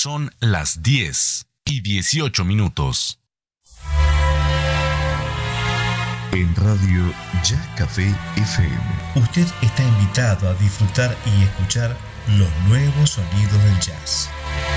Son las 10:18. En Radio Jazz Café FM. Usted está invitado a disfrutar y escuchar los nuevos sonidos del jazz.